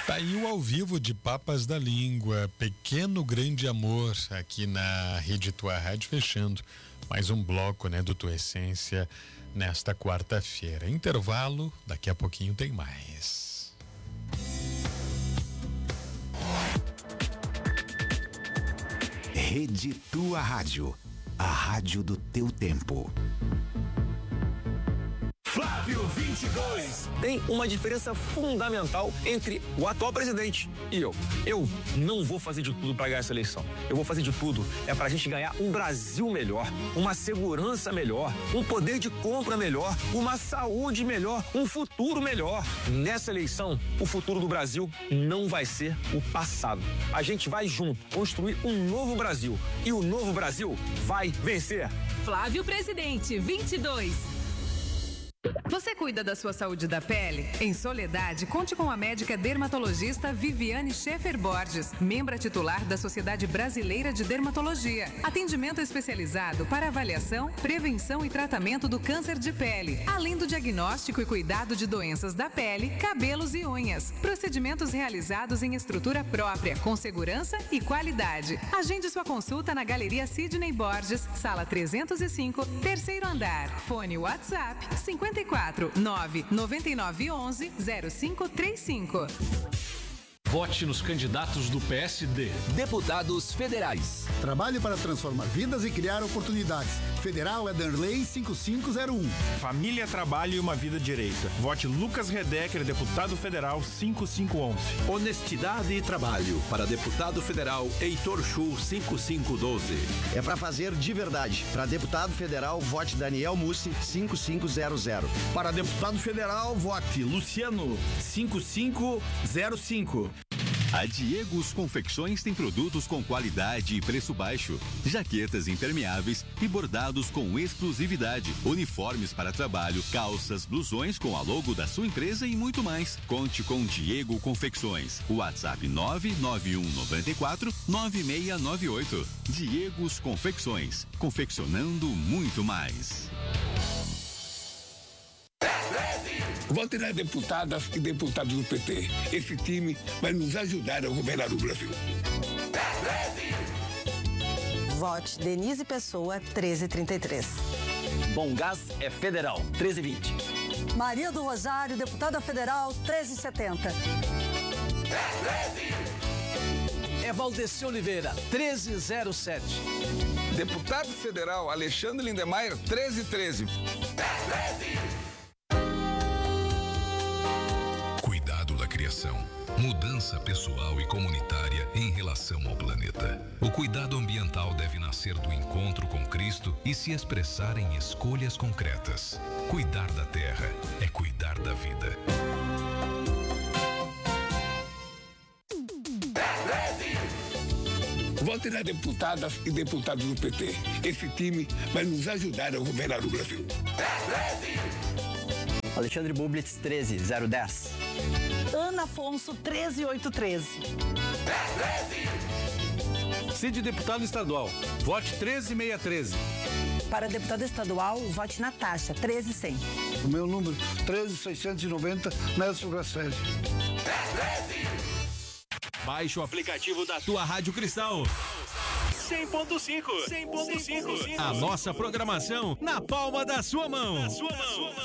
Tá aí o ao vivo de Papas da Língua, Pequeno Grande Amor, aqui na Rede Tua Rádio, fechando mais um bloco, né, do Tua Essência nesta quarta-feira. Intervalo, daqui a pouquinho tem mais. Rede Tua Rádio, a rádio do teu tempo. Flávio 22. Tem uma diferença fundamental entre o atual presidente e eu. Eu não vou fazer de tudo para ganhar essa eleição. Eu vou fazer de tudo pra gente ganhar um Brasil melhor, uma segurança melhor, um poder de compra melhor, uma saúde melhor, um futuro melhor. Nessa eleição, o futuro do Brasil não vai ser o passado. A gente vai junto construir um novo Brasil e o novo Brasil vai vencer. Flávio Presidente 22. Você cuida da sua saúde da pele? Em Soledade, conte com a médica dermatologista Viviane Schaefer Borges, membra titular da Sociedade Brasileira de Dermatologia. Atendimento especializado para avaliação, prevenção e tratamento do câncer de pele, além do diagnóstico e cuidado de doenças da pele, cabelos e unhas. Procedimentos realizados em estrutura própria, com segurança e qualidade. Agende sua consulta na Galeria Sidney Borges, sala 305, terceiro andar. Fone WhatsApp 54 999 11 0535. Vote nos candidatos do PSD. Deputados federais. Trabalhe para transformar vidas e criar oportunidades. Federal é Danley 5501. Família, trabalho e uma vida direita. Vote Lucas Redecker, deputado federal 5511. Honestidade e trabalho. Para deputado federal Heitor Chu 5512. É para fazer de verdade. Para deputado federal, vote Daniel Mussi 5500. Para deputado federal, vote Luciano 5505. A Diegos Confecções tem produtos com qualidade e preço baixo, jaquetas impermeáveis e bordados com exclusividade, uniformes para trabalho, calças, blusões com a logo da sua empresa e muito mais. Conte com Diego Confecções. WhatsApp 991949698. Diegos Confecções, confeccionando muito mais. Vote nas deputadas e deputados do PT. Esse time vai nos ajudar a governar o Brasil. Vote Denise Pessoa 1333. Bom Gás é federal 1320. Maria do Rosário, deputada federal 1370. É Valdeci Oliveira 1307. Deputado federal Alexandre Lindemeyer 1313. Criação, mudança pessoal e comunitária em relação ao planeta. O cuidado ambiental deve nascer do encontro com Cristo e se expressar em escolhas concretas. Cuidar da terra é cuidar da vida. Vote nas deputadas e deputados do PT. Esse time vai nos ajudar a governar o Brasil. Alexandre Bublitz 13010. Ana Afonso 13813. Cid deputado estadual, vote 13613. Para deputada estadual, vote Natasha 13100. O meu número 13690, Nelson Grasselli. Baixe o aplicativo da tua Rádio Cristal. 100.5. A nossa programação na palma da sua mão.